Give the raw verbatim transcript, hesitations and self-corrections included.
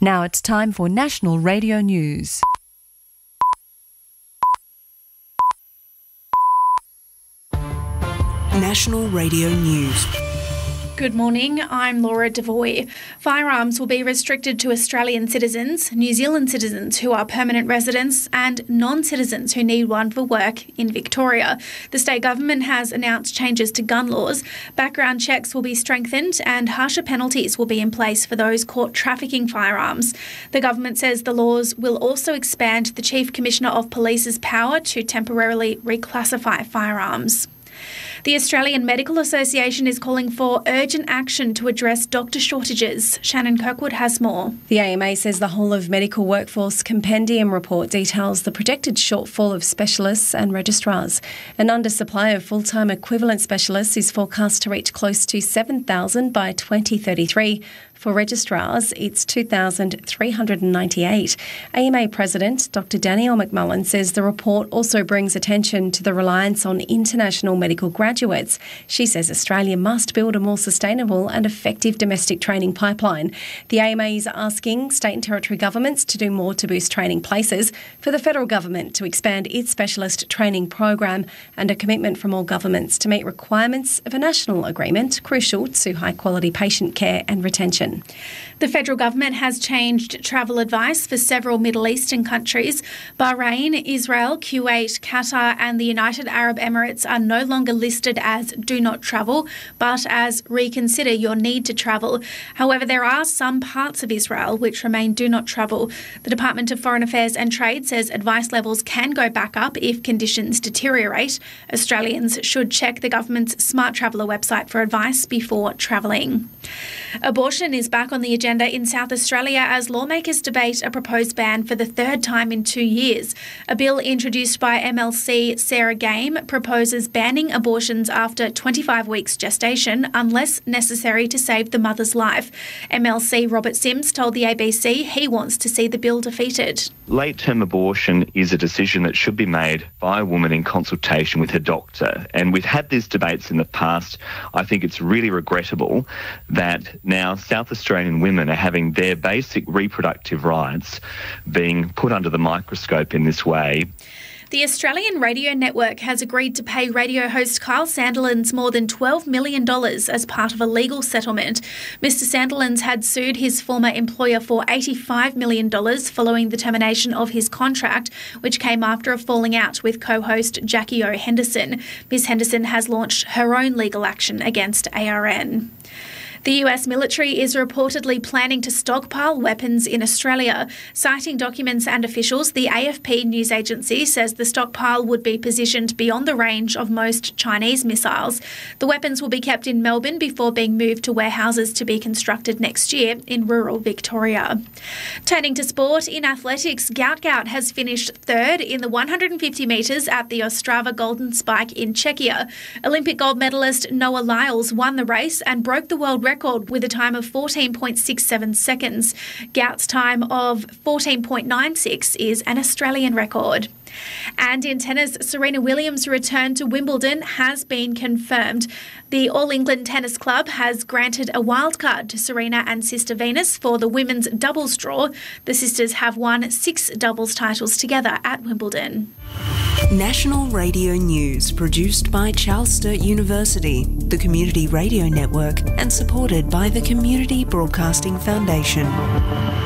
Now it's time for National Radio News. National Radio News. Good morning, I'm Laura Devoy. Firearms will be restricted to Australian citizens, New Zealand citizens who are permanent residents and non-citizens who need one for work in Victoria. The state government has announced changes to gun laws. Background checks will be strengthened and harsher penalties will be in place for those caught trafficking firearms. The government says the laws will also expand the Chief Commissioner of Police's power to temporarily reclassify firearms. The Australian Medical Association is calling for urgent action to address doctor shortages. Shannon Kirkwood has more. The A M A says the whole of medical workforce compendium report details the projected shortfall of specialists and registrars. An undersupply of full-time equivalent specialists is forecast to reach close to seven thousand by twenty thirty-three. For registrars, it's two thousand three hundred ninety-eight. A M A President Doctor Danielle McMullen says the report also brings attention to the reliance on international medical graduates. She says Australia must build a more sustainable and effective domestic training pipeline. The A M A is asking state and territory governments to do more to boost training places, for the federal government to expand its specialist training program, and a commitment from all governments to meet requirements of a national agreement crucial to high-quality patient care and retention. The federal government has changed travel advice for several Middle Eastern countries. Bahrain, Israel, Kuwait, Qatar and the United Arab Emirates are no longer listed as do not travel, but as reconsider your need to travel. However, there are some parts of Israel which remain do not travel. The Department of Foreign Affairs and Trade says advice levels can go back up if conditions deteriorate. Australians should check the government's Smart Traveller website for advice before travelling. Abortion is back on the agenda in South Australia as lawmakers debate a proposed ban for the third time in two years. A bill introduced by M L C Sarah Game proposes banning abortions after twenty-five weeks gestation unless necessary to save the mother's life. M L C Robert Sims told the A B C he wants to see the bill defeated. Late-term abortion is a decision that should be made by a woman in consultation with her doctor. And we've had these debates in the past. I think it's really regrettable that now South Australian women are having their basic reproductive rights being put under the microscope in this way. The Australian Radio Network has agreed to pay radio host Kyle Sandilands more than twelve million dollars as part of a legal settlement. Mister Sandilands had sued his former employer for eighty-five million dollars following the termination of his contract, which came after a falling out with co-host Jackie O. Henderson. Miz Henderson has launched her own legal action against A R N. The U S military is reportedly planning to stockpile weapons in Australia. Citing documents and officials, the A F P news agency says the stockpile would be positioned beyond the range of most Chinese missiles. The weapons will be kept in Melbourne before being moved to warehouses to be constructed next year in rural Victoria. Turning to sport, in athletics, Gout Gout has finished third in the one hundred fifty metres at the Ostrava Golden Spike in Czechia. Olympic gold medalist Noah Lyles won the race and broke the world record record with a time of fourteen point six seven seconds. Gout's time of fourteen point nine six is an Australian record. And in tennis, Serena Williams' return to Wimbledon has been confirmed. The All England Tennis Club has granted a wildcard to Serena and sister Venus for the women's doubles draw. The sisters have won six doubles titles together at Wimbledon. National Radio News, produced by Charles Sturt University, the Community Radio Network, and supported by the Community Broadcasting Foundation.